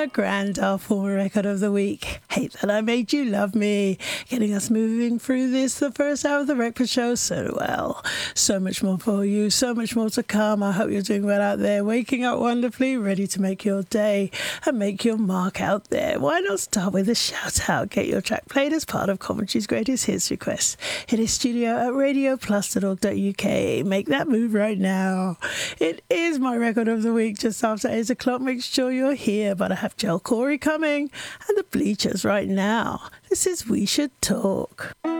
a grand former record of the week. Hate That I Made You Love Me. Getting us moving through this, the first hour of the breakfast show, so well. So much more for you, so much more to come. I hope you're doing well out there, waking up wonderfully, ready to make your day and make your mark out there. Why not start with a shout out? Get your track played as part of Coventry's Greatest Hits requests. Hit his studio at radioplus.org.uk. Make that move right now. It is my record of the week just after 8 o'clock. Make sure you're here, but I have Jel Corey coming and the Bleachers right now. This is We Should Talk.